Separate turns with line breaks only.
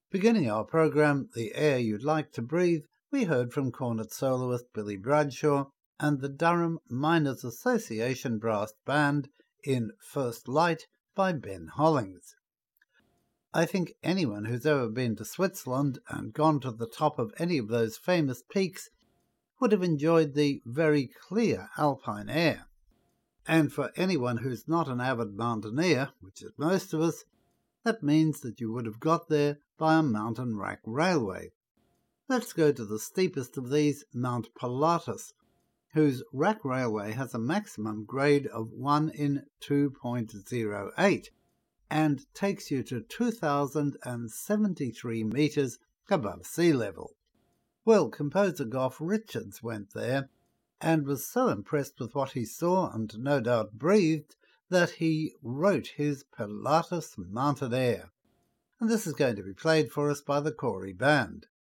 Beginning our program, The Air You'd Like to Breathe, we heard from cornet soloist Billy Bradshaw and the Durham Miners Association Brass Band in First Light by Ben Hollings. I think anyone who's ever been to Switzerland and gone to the top of any of those famous peaks would have enjoyed the very clear alpine air. And for anyone who's not an avid mountaineer, which is most of us, that means that you would have got there by a mountain rack railway. Let's go to the steepest of these, Mount Pilatus, whose rack railway has a maximum grade of 1 in 2.08 and takes you to 2,073 metres above sea level. Well, composer Goff Richards went there and was so impressed with what he saw and no doubt breathed that he wrote his Pilatus Mountain Air. And this is going to be played for us by the Corey Band.